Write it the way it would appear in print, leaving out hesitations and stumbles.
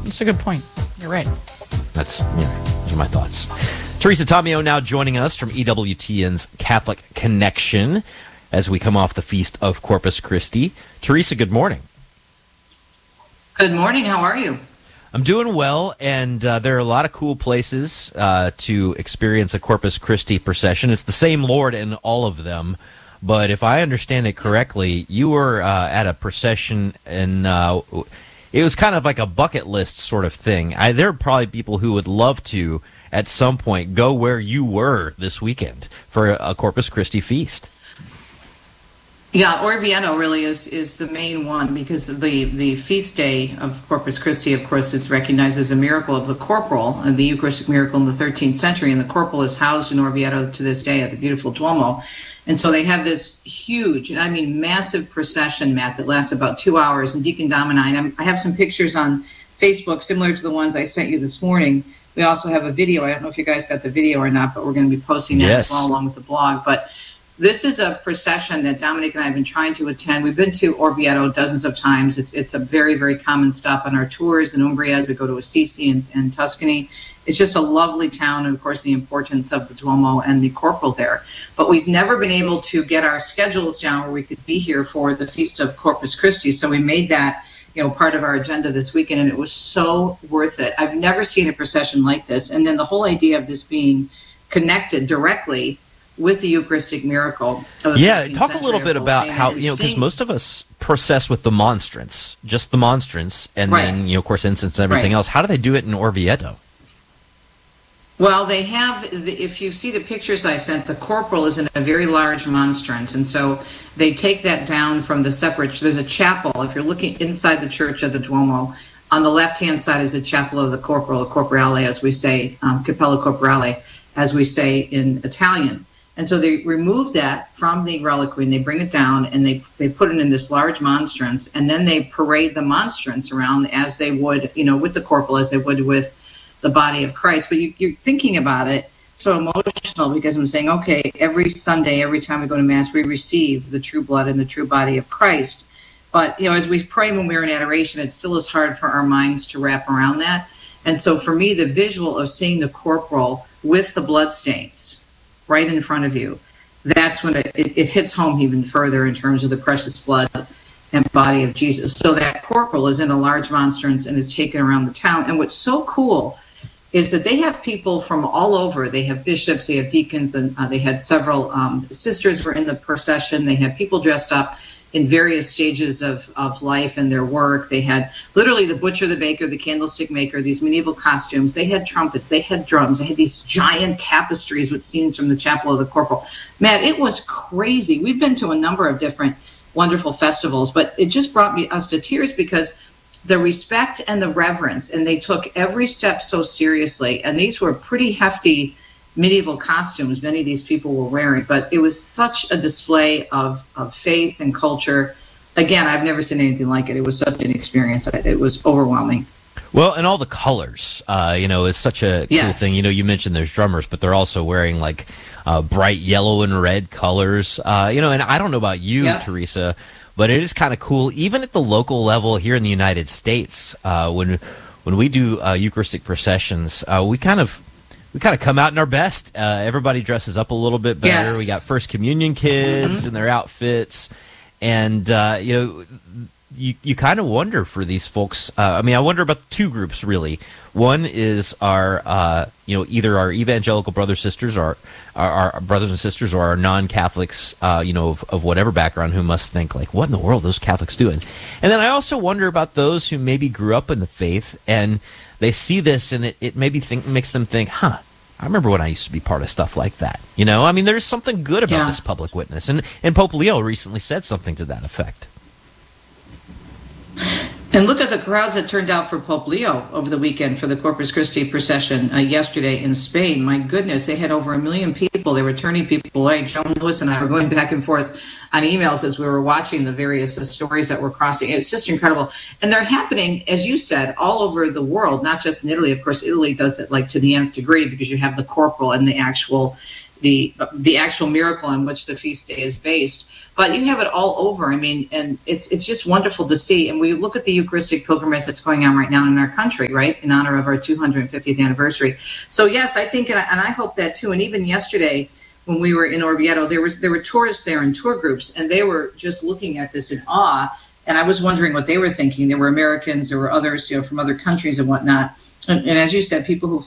That's a good point. You're right. Those are my thoughts. Teresa Tomeo now joining us from EWTN's Catholic Connection as we come off the Feast of Corpus Christi. Teresa, good morning. Good morning. How are you? I'm doing well, and there are a lot of cool places to experience a Corpus Christi procession. It's the same Lord in all of them, but if I understand it correctly, you were at a procession, and it was kind of like a bucket list sort of thing. There are probably people who would love to, at some point, go where you were this weekend for a Corpus Christi feast. Yeah, Orvieto really is the main one, because the feast day of Corpus Christi, of course, it's recognized as a miracle of the corporal, and the Eucharistic miracle in the 13th century, and the corporal is housed in Orvieto to this day at the beautiful Duomo. And so they have this huge, and I mean massive procession, Matt, that lasts about 2 hours. And Deacon Dom and I have some pictures on Facebook similar to the ones I sent you this morning. We also have a video. I don't know if you guys got the video or not, but we're going to be posting that as well along with the blog. But this is a procession that Dominic and I have been trying to attend. We've been to Orvieto dozens of times. It's a very, very common stop on our tours in Umbria as we go to Assisi and Tuscany. It's just a lovely town, and of course the importance of the Duomo and the corporal there. But we've never been able to get our schedules down where we could be here for the Feast of Corpus Christi. So we made that, part of our agenda this weekend, and it was so worth it. I've never seen a procession like this. And then the whole idea of this being connected directly with the Eucharistic miracle of the 13th talk a century, little bit about how, because most of us process with the monstrance, just the monstrance, and then, of course, incense and everything else. How do they do it in Orvieto? Well, they have, if you see the pictures I sent, the corporal is in a very large monstrance, and so they take that down from the separate, there's a chapel. If you're looking inside the church of the Duomo, on the left-hand side is a chapel of the corporal, corporale, as we say, Cappella Corporale, as we say in Italian. And so they remove that from the reliquary, and they bring it down, and they put it in this large monstrance, and then they parade the monstrance around as they would, with the corporal, as they would with the body of Christ. But you're thinking about it so emotional, because I'm saying, okay, every Sunday, every time we go to Mass, we receive the true blood and the true body of Christ. But, as we pray when we're in adoration, it still is hard for our minds to wrap around that. And so for me, the visual of seeing the corporal with the bloodstains right in front of you, that's when it hits home even further in terms of the precious blood and body of Jesus. So that corporal is in a large monstrance and is taken around the town. And what's so cool is that they have people from all over. They have bishops, they have deacons, and they had several sisters were in the procession. They had people dressed up in various stages of life and their work. They had literally the butcher, the baker, the candlestick maker, these medieval costumes. They had trumpets, they had drums, they had these giant tapestries with scenes from the chapel of the corporal. Matt, it was crazy. We've been to a number of different wonderful festivals, but it just brought us to tears, because the respect and the reverence, and they took every step so seriously. And these were pretty hefty medieval costumes many of these people were wearing, but it was such a display of faith and culture. Again, I've never seen anything like it. It was such an experience. It was overwhelming. Well, and all the colors, is such a cool thing. You mentioned there's drummers, but they're also wearing like bright yellow and red colors. And I don't know about you, Teresa, but it is kind of cool, even at the local level here in the United States, when we do Eucharistic processions, we kind of come out in our best. Everybody dresses up a little bit better. Yes. We got First Communion kids in their outfits. And, you kind of wonder for these folks. I wonder about two groups, really. One is our, either our evangelical brothers, sisters, or our brothers and sisters, or our non-Catholics, of whatever background, who must think, like, what in the world are those Catholics doing? And then I also wonder about those who maybe grew up in the faith, and they see this, and it maybe makes them think, I remember when I used to be part of stuff like that. There's something good about this public witness. And Pope Leo recently said something to that effect. And look at the crowds that turned out for Pope Leo over the weekend for the Corpus Christi procession yesterday in Spain. My goodness, they had over 1 million people. They were turning people away. Joan Lewis and I were going back and forth on emails as we were watching the various stories that were crossing. It's just incredible. And they're happening, as you said, all over the world, not just in Italy. Of course, Italy does it like to the nth degree, because you have the corporal and the actual miracle on which the feast day is based. but you have it all over. I mean, and it's just wonderful to see. And we look at the Eucharistic pilgrimage that's going on right now in our country, right, in honor of our 250th anniversary. So yes, I think, and I hope that too. And even yesterday, when we were in Orvieto, there were tourists there in tour groups, and they were just looking at this in awe. And I was wondering what they were thinking. There were Americans, there were others, from other countries and whatnot. And as you said, people who